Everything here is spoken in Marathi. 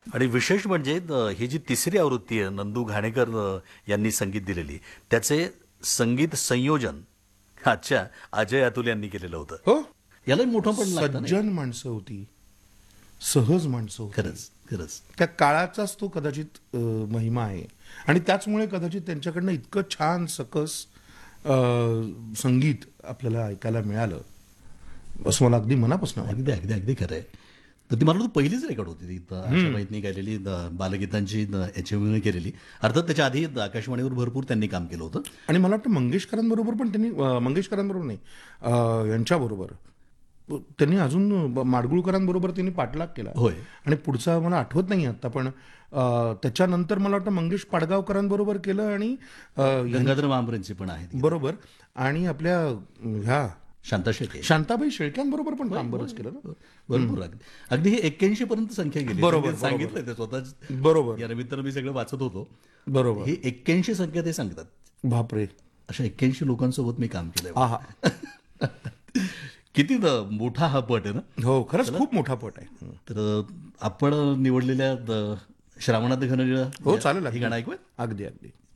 आणि विशेष म्हणजे ही जी तिसरी आवृत्ती आहे नंदू घाणेकर यांनी संगीत दिलेली, त्याचे संगीत संयोजन अच्छा अजय अतुल यांनी केलेलं होतं. हो, याला मोठं पण लागतं नाही. सज्जन माणसं होती, सहज माणसं होती. खरंच खरंच. त्या काळाचाच तो कदाचित महिमा आहे आणि त्याचमुळे कदाचित त्यांच्याकडनं इतकं छान सकस संगीत आपल्याला ऐकायला मिळालं असं मला अगदी मनापासून वाटतं. अगदी अगदी अगदी खरं आहे. तर ती मला वाटतं पहिलीच रेकॉर्ड होती ती आशाबाईंनी गायलेली बालगीतांची याच्यामुळे केलेली. अर्थात त्याच्या आधी आकाशवाणीवर भरपूर त्यांनी काम केलं होतं. आणि मला वाटतं मंगेशकरांबरोबर पण त्यांनी मंगेशकरांबरोबर नाही यांच्याबरोबर त्यांनी अजून माडगुळकरांबरोबर त्यांनी पाठलाग केला. होय. आणि पुढचा मला आठवत नाही आता पण त्याच्यानंतर मला वाटतं मंगेश पाडगावकरांबरोबर केलं आणि गंगाधर मांबरेंची पण आहे ती. बरोबर आणि आपल्या ह्या शांता शेटे शांताबाई शेळक्यांबरोबर पण काम बरंच केलं ना. भरपूर अगदी अगदी हे 81 पर्यंत संख्या गेली. बरोबर, त्यांनी सांगितलं ते स्वतःच. बरोबर या निमित्तानं मी सगळं वाचत होतो. बरोबर. हे 81 संख्या ते सांगतात. बापरे. अशा 81 लोकांसोबत मी काम केलंय. आहा. किती मोठा हा पट आहे ना. हो, खरंच खूप मोठा पट आहे. तर आपण निवडलेल्या श्रावणात घन हो, चालेल. हे गाणं ऐकूया. अगदी अगदी.